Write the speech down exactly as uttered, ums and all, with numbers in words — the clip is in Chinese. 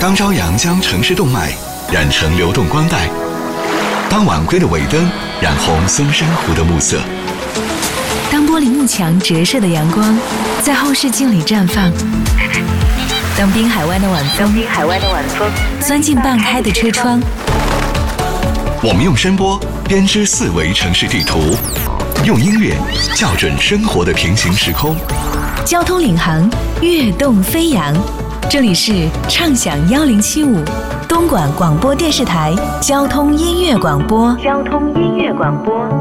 当朝阳将城市动脉染成流动光带，当晚归的尾灯染红松山湖的暮色， 当玻璃幕墙折射的阳光在后视镜里绽放，当滨海湾的晚风滨海湾的晚风钻进半开的车窗， 我们用声波编织四维城市地图，用音乐校准生活的平行时空。 交通领航，跃动飞扬。这里是畅享幺零七五东莞广播电视台交通音乐广播。交通音乐广播。